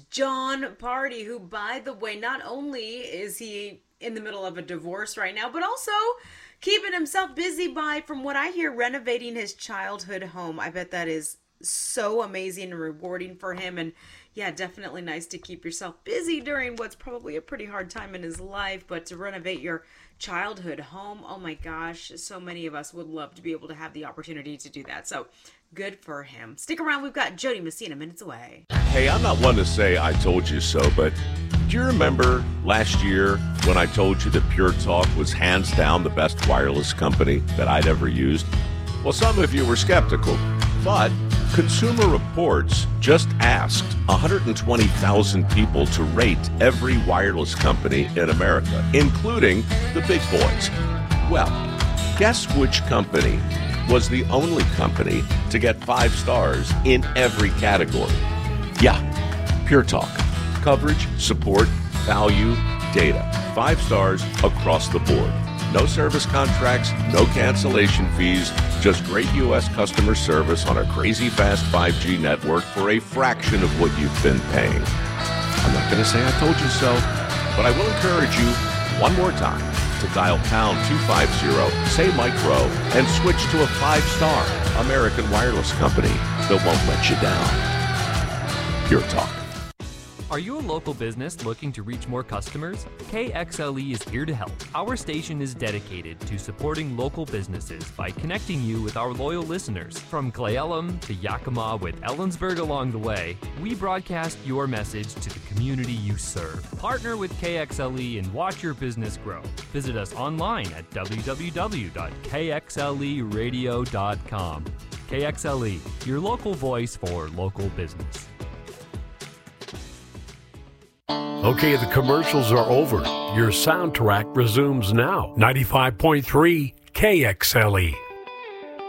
Jon Pardi, who, by the way, not only is he in the middle of a divorce right now, but also keeping himself busy by, from what I hear, renovating his childhood home. I bet that is so amazing and rewarding for him. And yeah, definitely nice to keep yourself busy during what's probably a pretty hard time in his life, but to renovate your childhood home, oh my gosh, so many of us would love to be able to have the opportunity to do that. So good for him. Stick around, we've got Jody Messina minutes away. Hey, I'm not one to say I told you so, but do you remember last year when I told you that Pure Talk was hands down the best wireless company that I'd ever used? Well, some of you were skeptical, but Consumer Reports just asked 120,000 people to rate every wireless company in America, including the big boys. Well, guess which company was the only company to get 5 stars in every category? Yeah, Pure Talk. Coverage, support, value, data. 5 stars across the board. No service contracts, no cancellation fees, just great U.S. customer service on a crazy fast 5G network for a fraction of what you've been paying. I'm not going to say I told you so, but I will encourage you one more time to dial pound 250, say Mike Rowe, and switch to a 5-star American wireless company that won't let you down. Pure Talk. Are you a local business looking to reach more customers? KXLE is here to help. Our station is dedicated to supporting local businesses by connecting you with our loyal listeners. From Cle Elum to Yakima with Ellensburg along the way, we broadcast your message to the community you serve. Partner with KXLE and watch your business grow. Visit us online at www.kxleradio.com. KXLE, your local voice for local business. Okay, the commercials are over. Your soundtrack resumes now. 95.3 KXLE.